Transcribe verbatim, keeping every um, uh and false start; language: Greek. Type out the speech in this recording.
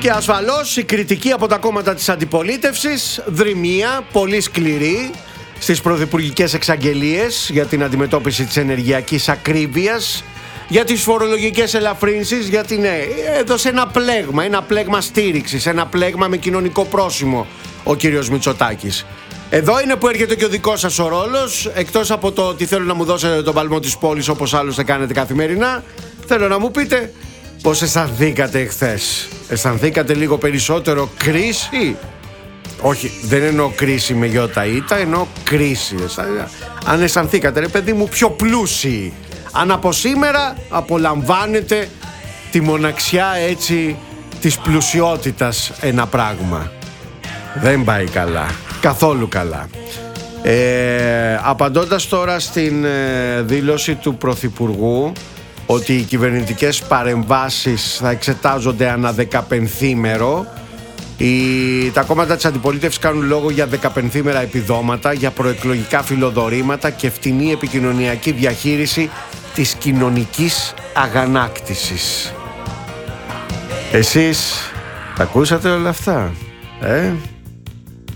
Και ασφαλώς η κριτική από τα κόμματα της αντιπολίτευσης, δρυμία, πολύ σκληρή, στις πρωθυπουργικές εξαγγελίες για την αντιμετώπιση της ενεργειακής ακρίβειας, για τις φορολογικές ελαφρύνσεις, γιατί ναι, έδωσε ένα πλέγμα, ένα πλέγμα στήριξης, ένα πλέγμα με κοινωνικό πρόσημο ο κύριος Μητσοτάκης. Εδώ είναι που έρχεται και ο δικός σας ο ρόλος. Εκτός από το ότι θέλω να μου δώσετε τον παλμό της πόλης, όπως άλλωστε κάνετε καθημερινά, θέλω να μου πείτε πώς αισθανθήκατε εχθές. Αισθανθήκατε λίγο περισσότερο κρίση? Όχι, δεν εννοώ κρίση με γιώτα ήτα, εννοώ κρίση. Αν αισθανθήκατε, ρε παιδί μου, πιο πλούσιοι. Αν από σήμερα απολαμβάνετε τη μοναξιά έτσι της πλουσιότητας ένα πράγμα. Δεν πάει καλά, καθόλου καλά. ε, Απαντώντας τώρα στην ε, δήλωση του Πρωθυπουργού ότι οι κυβερνητικές παρεμβάσεις θα εξετάζονται ανά δεκαπενθήμερο, οι, τα κόμματα της αντιπολίτευσης κάνουν λόγο για δεκαπενθήμερα επιδόματα, για προεκλογικά φιλοδορήματα και φτηνή επικοινωνιακή διαχείριση της κοινωνικής αγανάκτησης. Εσείς τα ακούσατε όλα αυτά, ε?